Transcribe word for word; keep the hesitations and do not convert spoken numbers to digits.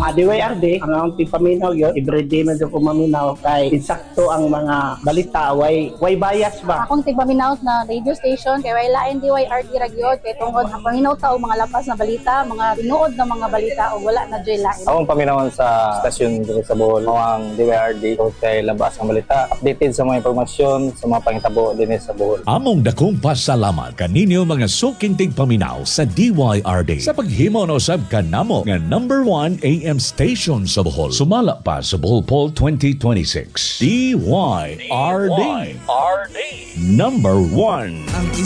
Ah, D Y R D, ang akong tipaminaw yun, everyday man ko maminaw kay insakto ang mga balita, way, way bias ba? Akong tigpaminaw na radio station kay way lain D Y R D ragyod kay tungod ang paminaw ta og mga lapas na balita, mga tinuod na mga balita o wala na joy lain. Akong paminawan sa stasyon dito sa Bohol, mo ang D Y R D o kay labas ang balita, updated sa mga impormasyon sa mga pangitabo din sa Bohol. Among dakong pasalamat kaninyo mga suking tigpaminaw sa D Y R D sa paghimo no sab kanamo nga number one A M station sa Bohol. Sumala pa sa Bohol Poll twenty twenty-six. D Y R D. Number one.